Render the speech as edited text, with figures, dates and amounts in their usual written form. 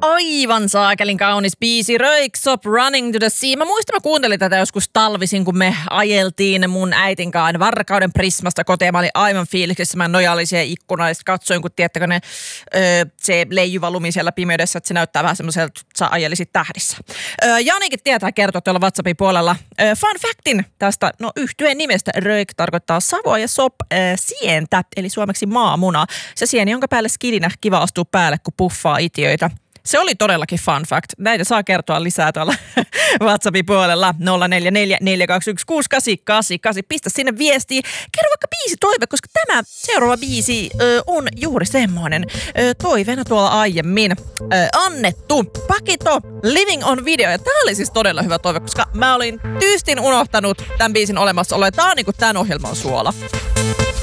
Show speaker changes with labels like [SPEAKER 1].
[SPEAKER 1] Aivan saakelin kaunis biisi. Rake Stop Running to the Sea. Mä muistan, mä kuuntelin tätä joskus talvisin, kun me ajeltiin mun äitin kanssa Varkauden Prismasta kotiin. Mä olin aivan fiiliksissä. Mä nojailin siihen ikkunaan ja katsoin, kun tiedättekö ne, se leijuva lumi siellä pimeydessä, että se näyttää vähän semmoiselta, että sä ajelisit tähdissä. Janikin tietää kertoa tuolla WhatsAppin puolella. Fun factin tästä, no yhtyeen nimestä Rake tarkoittaa savua ja sop sientä, eli suomeksi maamuna. Se sieni, jonka päälle skidinä kiva astuu päälle, kun puffaa itiöitä. Se oli todellakin fun fact. Näitä saa kertoa lisää tuolla WhatsAppin puolella 044 421 6888. Pistä sinne viestiä. Kerro vaikka biisi toive, koska tämä seuraava biisi on juuri semmoinen toiveena tuolla aiemmin annettu. Pakito, Living on Video. Ja tää oli siis todella hyvä toive, koska mä olin tyystin unohtanut tämän biisin olemassaoloa. Tää on niinku tämän ohjelman suola.